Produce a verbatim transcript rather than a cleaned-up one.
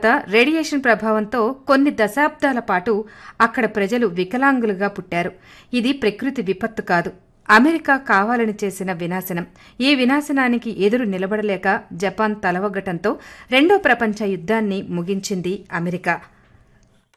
తరువాత రేడియేషన్ ప్రభావంతో కొన్ని దశాబ్దాల పాటు అక్కడ ప్రజలు వికలాంగులుగా పుట్టారు. ఇది ప్రకృతి విపత్తు కాదు, అమెరికా కావాలని చేసిన వినాశనం. ఈ వినాశనానికి ఎదురు నిలబడలేక జపాన్ తలవగ్గటంతో రెండో ప్రపంచ యుద్ధాన్ని ముగించింది అమెరికా.